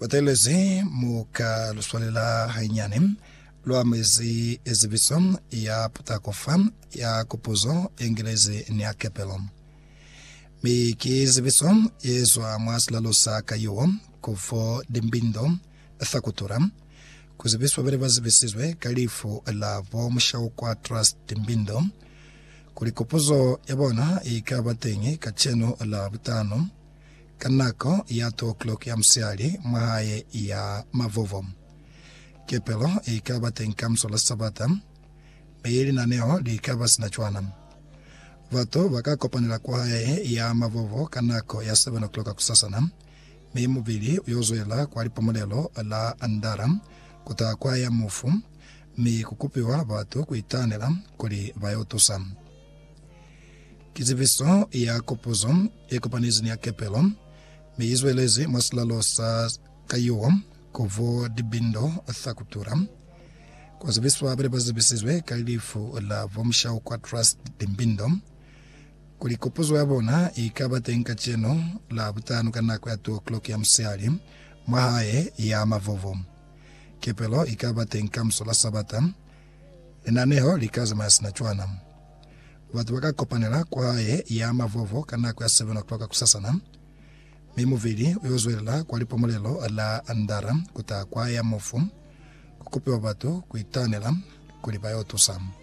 Watelezi muka luswalela hainyane lwa mezi ezibisom ya putakofa ya kupuzo Engelezi ni akepelo. Mi ki ezibisom yezwa mwasilalosa kayuo kufo dimbindo thakutura. Kuzibiswa bere bazibisizwe kalifu la vomshau kwa trust dimbindo. Kulikupuzo yabona ikabatengi kacheno la butano. Kanako ya 2:00 ya msiali mahaye ya mavovo. Kepelo ikabatengi kamsola sabata. Meili na neo li ikabas na chwana. Vato wakakopanila kwa haye ya mavovo kanako ya 7:00 kusasana. Meimubili uyozoela kwa lipomolelo la andara. Kuta kwa ya mufu. Mi kukupiwa vato kuitanela kuli vayotusa. Kiziviso ya kupuzo ekopanizi ni ya kepelo. Mi izwelezi maslalo sa kayuo kuvo dibindo thakutura. Kwa zibiswa abire bazibisizwe kalifu la vomshau kwa trust dimbindo. Kulikupuzo yabona ikabate nkacheno la butanu kanako ya 2:00 ya msiali mahaye ya mavovo. Kepelo ikabate nkamsola sabata. Enaneho likaza mayasina chwana. Watu wakakopanela kwa haye ya mavovo kanako ya 7:00 kusasana. Mimuvili uyozwela kwa lipomolelo la andara kuta kwa ya mufu. Kukupi wabatu kuitanela kulibayotusa.